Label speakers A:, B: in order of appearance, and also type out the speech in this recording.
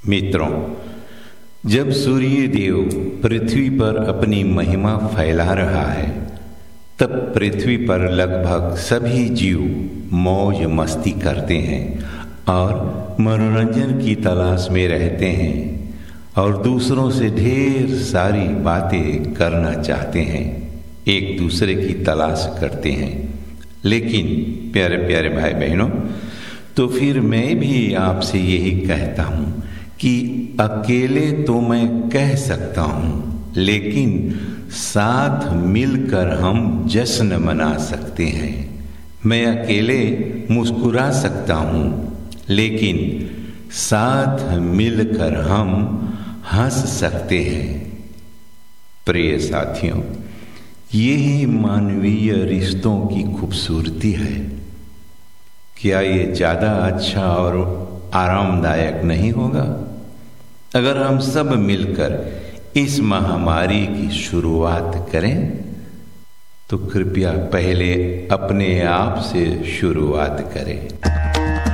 A: मित्रों, जब सूर्य देव पृथ्वी पर अपनी महिमा फैला रहा है, तब पृथ्वी पर लगभग सभी जीव मौज मस्ती करते हैं और मनोरंजन की तलाश में रहते हैं और दूसरों से ढेर सारी बातें करना चाहते हैं, एक दूसरे की तलाश करते हैं। लेकिन प्यारे प्यारे भाई बहनों, तो फिर मैं भी आपसे यही कहता हूँ कि अकेले तो मैं कह सकता हूँ, लेकिन साथ मिलकर हम जश्न मना सकते हैं। मैं अकेले मुस्कुरा सकता हूँ, लेकिन साथ मिलकर हम हंस सकते हैं। प्रिय साथियों, यही मानवीय रिश्तों की खूबसूरती है। क्या ये ज़्यादा अच्छा और आरामदायक नहीं होगा अगर हम सब मिलकर इस महामारी की शुरुआत करें? तो कृपया पहले अपने आप से शुरुआत करें।